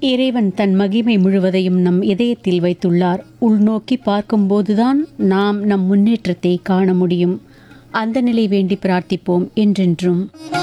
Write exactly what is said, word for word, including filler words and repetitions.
இறைவன் தன் மகிமை முழுவதையும் நம் இதயத்தில் வைத்துள்ளார். உள்நோக்கி பார்க்கும்போதுதான் நாம் நம் முன்னேற்றத்தை காண முடியும். அந்த நிலை வேண்டி பிரார்த்திப்போம் என்றென்றும்.